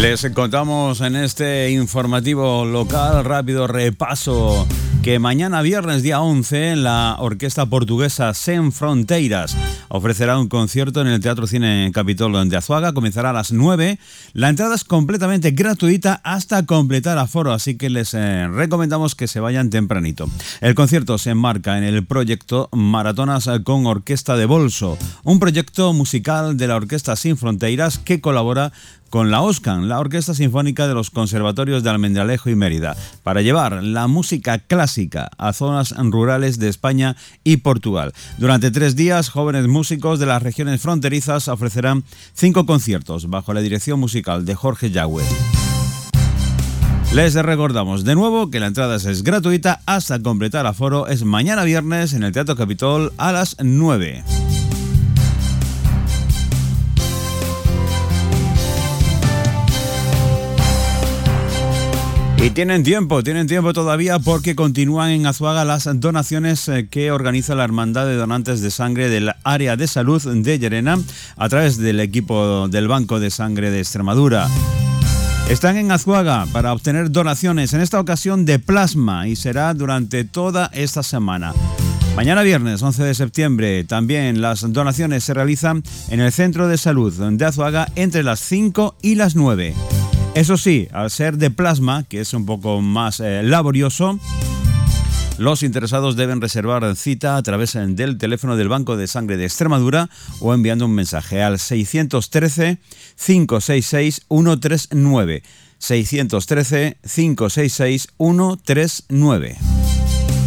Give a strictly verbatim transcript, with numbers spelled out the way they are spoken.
Les contamos en este informativo local, rápido repaso, que mañana viernes día once la orquesta portuguesa Sen Fronteiras ofrecerá un concierto en el Teatro Cine Capitol de Azuaga. Comenzará a las nueve. La entrada es completamente gratuita hasta completar aforo, así que les eh, recomendamos que se vayan tempranito. El concierto se enmarca en el proyecto Maratonas con Orquesta de Bolso, un proyecto musical de la Orquesta Sen Fronteiras que colabora con la OSCAN, la Orquesta Sinfónica de los Conservatorios de Almendralejo y Mérida, para llevar la música clásica a zonas rurales de España y Portugal. Durante tres días, jóvenes músicos de las regiones fronterizas ofrecerán cinco conciertos bajo la dirección musical de Jorge Yagüe. Les recordamos de nuevo que la entrada es gratuita hasta completar aforo. Es mañana viernes en el Teatro Capitol a las nueve. Y tienen tiempo, tienen tiempo todavía porque continúan en Azuaga las donaciones que organiza la Hermandad de Donantes de Sangre del Área de Salud de Llerena a través del equipo del Banco de Sangre de Extremadura. Están en Azuaga para obtener donaciones, en esta ocasión de plasma, y será durante toda esta semana. Mañana viernes once de septiembre también las donaciones se realizan en el Centro de Salud de Azuaga entre las cinco y las nueve. Eso sí, al ser de plasma, que es un poco más eh, laborioso, los interesados deben reservar cita a través del teléfono del Banco de Sangre de Extremadura o enviando un mensaje al seiscientos trece, cinco seis seis, uno tres nueve. seiscientos trece, cinco seis seis, uno tres nueve.